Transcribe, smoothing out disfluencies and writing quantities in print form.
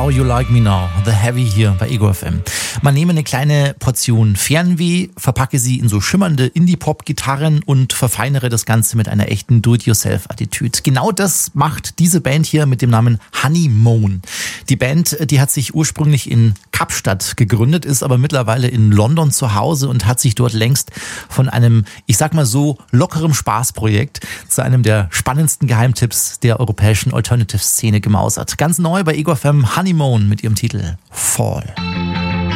How You Like Me Now, The Heavy hier bei Ego FM. Man nehme eine kleine Portion Fernweh, verpacke sie in so schimmernde Indie-Pop-Gitarren und verfeinere das Ganze mit einer echten Do-it-yourself-Attitüde. Genau das macht diese Band hier mit dem Namen Honeymoon. Die Band, die hat sich ursprünglich in Kapstadt gegründet, ist aber mittlerweile in London zu Hause und hat sich dort längst von einem, ich sag mal so, lockerem Spaßprojekt zu einem der spannendsten Geheimtipps der europäischen Alternative-Szene gemausert. Ganz neu bei Ego FM, Honeymoon mit ihrem Titel Fall.